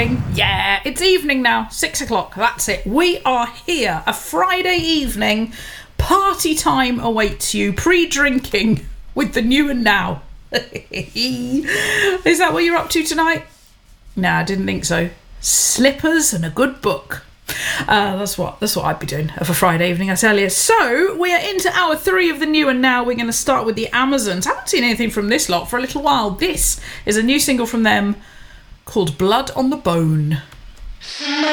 evening. Yeah, it's evening now. 6 o'clock. That's it. We are here. A Friday evening. Party time awaits you. Pre-drinking with the new and now. Is that what you're up to tonight? Nah, I didn't think so. Slippers and a good book. That's what I'd be doing of a Friday evening, I tell you. So we are into hour 3 of the new and now. We're going to start with the Amazons. I haven't seen anything from this lot for a little while. This is a new single from them called Blood on the Bone.